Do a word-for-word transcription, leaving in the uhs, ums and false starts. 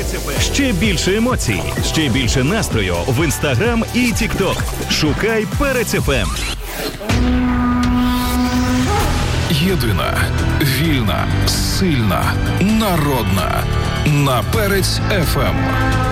Ще більше емоцій, ще більше настрою в Інстаграм і Тікток. Шукай Перець еф ем. Єдина, вільна, сильна, народна. На Перець еф ем.